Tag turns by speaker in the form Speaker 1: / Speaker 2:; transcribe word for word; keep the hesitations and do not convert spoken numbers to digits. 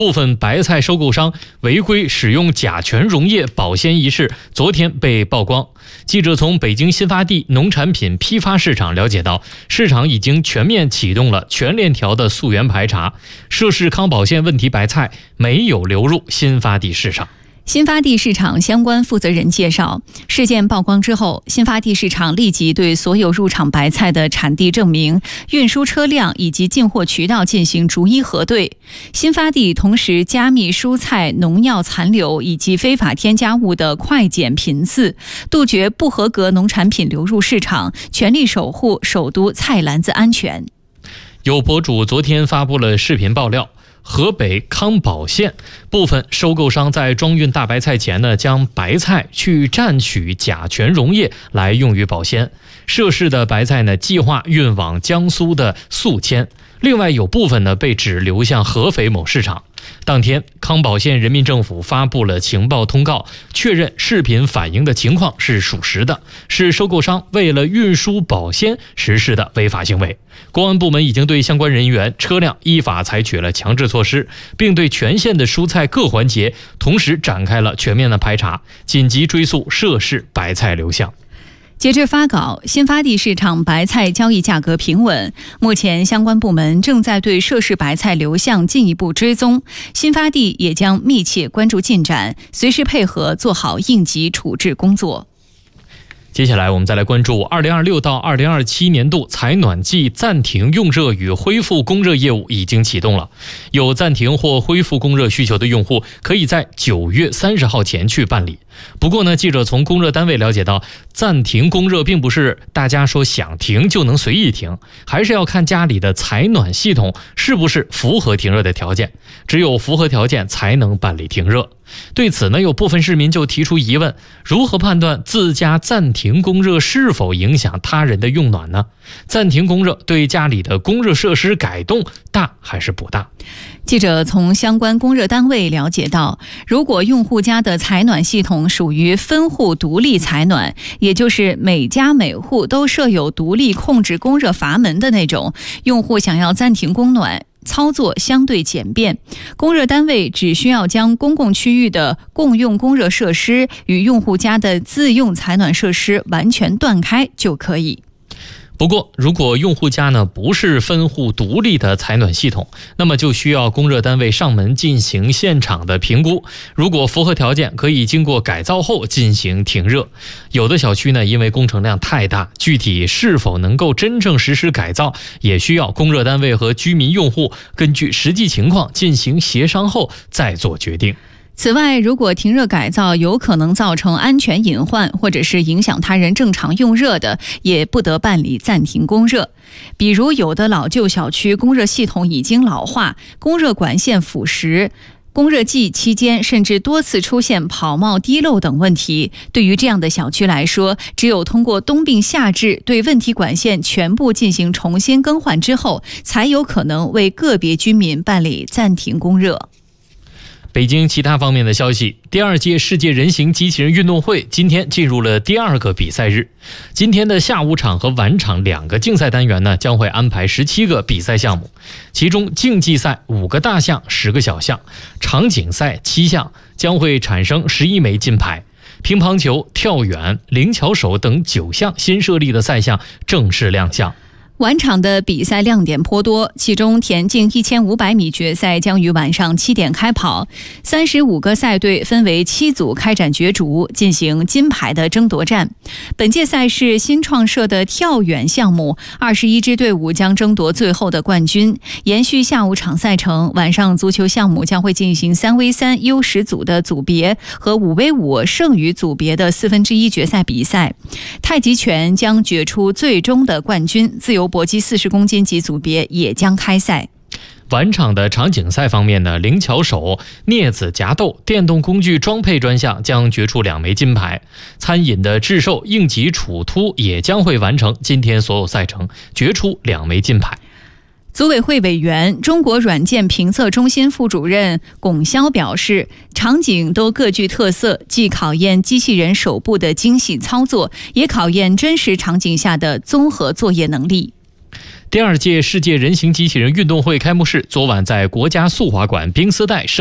Speaker 1: 部分白菜收购商违规使用甲醛溶液保鲜一事，昨天被曝光。记者从北京新发地农产品批发市场了解到，市场已经全面启动了全链条的溯源排查，涉事康保鲜问题白菜没有流入新发地市场。
Speaker 2: 新发地市场相关负责人介绍，事件曝光之后，新发地市场立即对所有入场白菜的产地证明、运输车辆以及进货渠道进行逐一核对。新发地同时加密蔬菜农药残留以及非法添加物的快检频次，杜绝不合格农产品流入市场，全力守护首都菜篮子安全。
Speaker 1: 有博主昨天发布了视频爆料，河北康保县部分收购商在装运大白菜前呢，将白菜去蘸取甲醛溶液来用于保鲜。涉事的白菜呢，计划运往江苏的宿迁，另外有部分呢被指流向合肥某市场。当天，康保县人民政府发布了情报通告，确认视频反映的情况是属实的，是收购商为了运输保鲜实施的违法行为。公安部门已经对相关人员、车辆依法采取了强制措施，并对全县的蔬菜各环节同时展开了全面的排查，紧急追溯涉事白菜流向。
Speaker 2: 截至发稿，新发地市场白菜交易价格平稳，目前相关部门正在对涉事白菜流向进一步追踪，新发地也将密切关注进展，随时配合做好应急处置工作。
Speaker 1: 接下来我们再来关注二零二六到二零二七年度采暖季暂停用热与恢复供热业务已经启动了。有暂停或恢复供热需求的用户可以在九月三十号前去办理。不过呢，记者从供热单位了解到，暂停供热并不是大家说想停就能随意停，还是要看家里的采暖系统是不是符合停热的条件，只有符合条件才能办理停热。对此呢，有部分市民就提出疑问，如何判断自家暂停供热是否影响他人的用暖呢？暂停供热对家里的供热设施改动大还是不大？
Speaker 2: 记者从相关供热单位了解到，如果用户家的采暖系统属于分户独立采暖，也就是每家每户都设有独立控制供热阀门的那种，用户想要暂停供暖，操作相对简便，供热单位只需要将公共区域的共用供热设施与用户家的自用采暖设施完全断开就可以。
Speaker 1: 不过，如果用户家呢不是分户独立的采暖系统，那么就需要供热单位上门进行现场的评估。如果符合条件，可以经过改造后进行停热。有的小区呢，因为工程量太大，具体是否能够真正实施改造，也需要供热单位和居民用户根据实际情况进行协商后再做决定。
Speaker 2: 此外，如果停热改造有可能造成安全隐患，或者是影响他人正常用热的，也不得办理暂停供热。比如有的老旧小区供热系统已经老化，供热管线腐蚀，供热季期间甚至多次出现跑冒滴漏等问题，对于这样的小区来说，只有通过冬病夏治，对问题管线全部进行重新更换之后，才有可能为个别居民办理暂停供热。
Speaker 1: 北京其他方面的消息，第二届世界人形机器人运动会今天进入了第二个比赛日。今天的下午场和晚场两个竞赛单元呢，将会安排十七个比赛项目，其中竞技赛五个大项，十个小项，场景赛七项，将会产生十一枚金牌。乒乓球、跳远、灵巧手等九项新设立的赛项正式亮相。
Speaker 2: 晚场的比赛亮点颇多，其中田径一千五百米决赛将于晚上七点开跑，三十五个赛队分为七组开展角逐，进行金牌的争夺战。本届赛事新创设的跳远项目，二十一支队伍将争夺最后的冠军。延续下午场赛程，晚上足球项目将会进行三 V 三 优十组的组别和五 V 五 剩余组别的四分之一决赛比赛。太极拳将决出最终的冠军，自由搏击四十公斤级组别也将开赛。
Speaker 1: 晚场的场景赛方面呢，灵巧手、镊子夹斗、电动工具装配专项将决出两枚金牌。餐饮的制售、应急处突也将会完成今天所有赛程，决出两枚金牌。
Speaker 2: 组委会委员、中国软件评测中心副主任龚潇表示，场景都各具特色，既考验机器人手部的精细操作，也考验真实场景下的综合作业能力。
Speaker 1: 第二届世界人形机器人运动会开幕式昨晚在国家速滑馆冰丝带